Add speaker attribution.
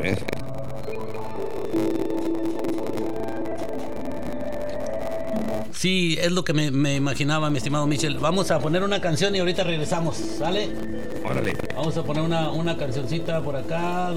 Speaker 1: ver.
Speaker 2: Sí, es lo que me imaginaba, mi estimado Michel. Vamos a poner una canción y ahorita regresamos, ¿sale?
Speaker 1: Órale.
Speaker 2: Vamos a poner una cancioncita por acá.